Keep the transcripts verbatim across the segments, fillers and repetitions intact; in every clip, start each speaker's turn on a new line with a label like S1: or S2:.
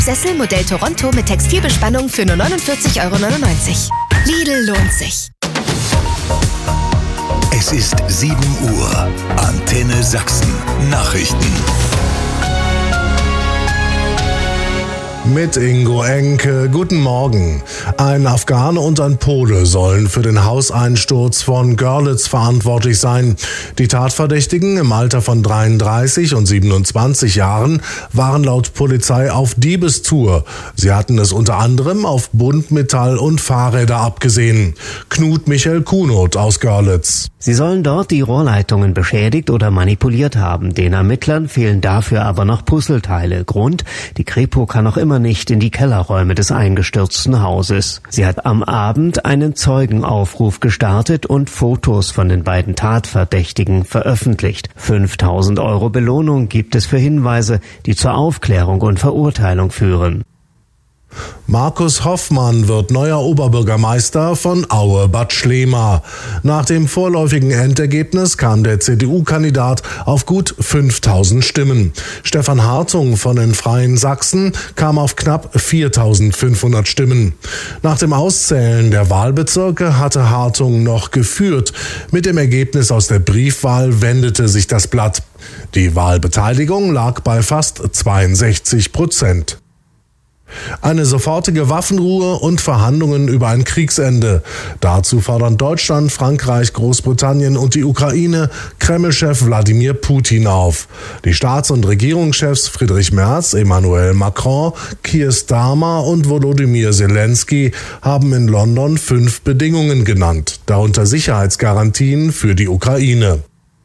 S1: Sessel Modell Toronto mit Textilbespannung für nur neunundvierzig Euro neunundneunzig. Lidl lohnt sich.
S2: Es ist sieben Uhr. Antenne Sachsen. Nachrichten.
S3: Mit Ingo Enke. Guten Morgen. Ein Afghane und ein Pole sollen für den Hauseinsturz von Görlitz verantwortlich sein. Die Tatverdächtigen im Alter von dreiunddreißig und siebenundzwanzig Jahren waren laut Polizei auf Diebestour. Sie hatten es unter anderem auf Buntmetall und Fahrräder abgesehen. Knut Michael Kunoth aus Görlitz.
S4: Sie sollen dort die Rohrleitungen beschädigt oder manipuliert haben. Den Ermittlern fehlen dafür aber noch Puzzleteile. Grund: die Kripo kann noch immer nicht in die Kellerräume des eingestürzten Hauses. Sie hat am Abend einen Zeugenaufruf gestartet und Fotos von den beiden Tatverdächtigen veröffentlicht. fünftausend Euro Belohnung gibt es für Hinweise, die zur Aufklärung und Verurteilung führen.
S3: Markus Hoffmann wird neuer Oberbürgermeister von Aue-Bad Schlema. Nach dem vorläufigen Endergebnis kam der C D U-Kandidat auf gut fünftausend Stimmen. Stefan Hartung von den Freien Sachsen kam auf knapp viertausendfünfhundert Stimmen. Nach dem Auszählen der Wahlbezirke hatte Hartung noch geführt. Mit dem Ergebnis aus der Briefwahl wendete sich das Blatt. Die Wahlbeteiligung lag bei fast zweiundsechzig Prozent. Eine sofortige Waffenruhe und Verhandlungen über ein Kriegsende. Dazu fordern Deutschland, Frankreich, Großbritannien und die Ukraine Kreml-Chef Wladimir Putin auf. Die Staats- und Regierungschefs Friedrich Merz, Emmanuel Macron, Keir Starmer und Volodymyr Zelensky haben in London fünf Bedingungen genannt, darunter Sicherheitsgarantien für die Ukraine.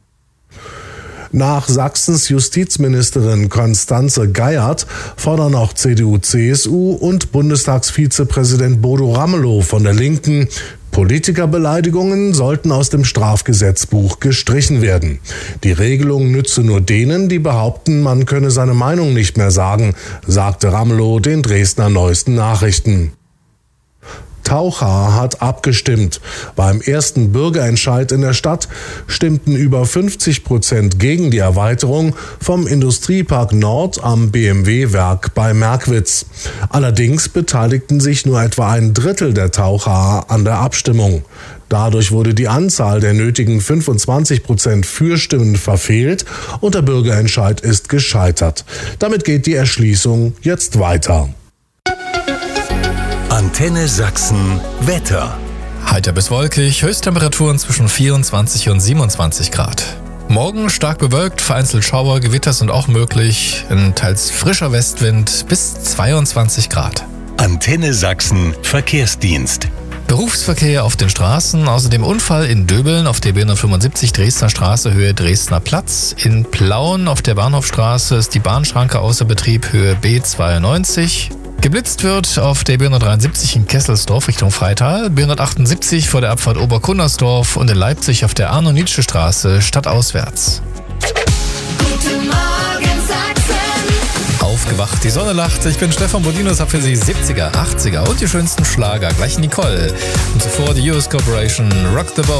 S3: Nach Sachsens Justizministerin Constanze Geiert fordern auch C D U C S U und Bundestagsvizepräsident Bodo Ramelow von der Linken, Politikerbeleidigungen sollten aus dem Strafgesetzbuch gestrichen werden. Die Regelung nütze nur denen, die behaupten, man könne seine Meinung nicht mehr sagen, sagte Ramelow den Dresdner Neuesten Nachrichten. Taucha hat abgestimmt. Beim ersten Bürgerentscheid in der Stadt stimmten über fünfzig Prozent gegen die Erweiterung vom Industriepark Nord am B M W-Werk bei Merkwitz. Allerdings beteiligten sich nur etwa ein Drittel der Taucher an der Abstimmung. Dadurch wurde die Anzahl der nötigen fünfundzwanzig Prozent Für-Stimmen verfehlt und der Bürgerentscheid ist gescheitert. Damit geht die Erschließung jetzt weiter.
S2: Antenne Sachsen Wetter.
S5: Heiter bis wolkig, Höchsttemperaturen zwischen vierundzwanzig und siebenundzwanzig Grad. Morgen stark bewölkt, vereinzelt Schauer, Gewitter sind auch möglich, ein teils frischer Westwind bis zweiundzwanzig Grad.
S2: Antenne Sachsen Verkehrsdienst.
S5: Berufsverkehr auf den Straßen, außerdem Unfall in Döbeln auf der B hundertfünfundsiebzig Dresdner Straße Höhe Dresdner Platz. In Plauen auf der Bahnhofstraße ist die Bahnschranke außer Betrieb Höhe B zweiundneunzig. Geblitzt wird auf der B hundertdreiundsiebzig in Kesselsdorf Richtung Freital, B hundertachtundsiebzig vor der Abfahrt Oberkunnersdorf und in Leipzig auf der Arno-Nitsche-Straße stadtauswärts.
S1: Guten Morgen Sachsen.
S5: Aufgewacht, die Sonne lacht. Ich bin Stefan Bodinos, hab für Sie siebziger, achtziger und die schönsten Schlager. Gleich Nicole. Und zuvor die U S Corporation Rock the Boat.